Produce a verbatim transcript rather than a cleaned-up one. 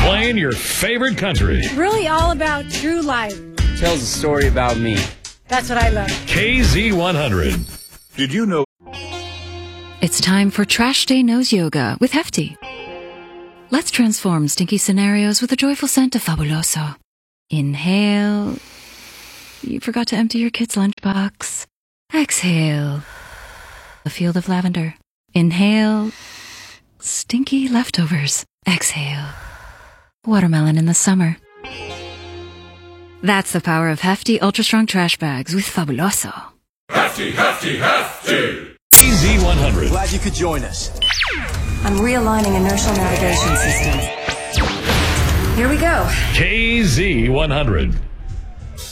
Playing your favorite country. Really all about true life. Tells a story about me. That's what I love. K Z one hundred. Did you know? It's time for Trash Day Nose Yoga with Hefty. Let's transform stinky scenarios with a joyful scent of Fabuloso. Inhale. You forgot to empty your kid's lunchbox. Exhale. A field of lavender. Inhale. Stinky leftovers. Exhale. Watermelon in the summer. That's the power of Hefty Ultra Strong Trash Bags with Fabuloso. Hefty, hefty, hefty! K Z one hundred. Glad you could join us. I'm realigning inertial navigation systems. Here we go. K Z one hundred.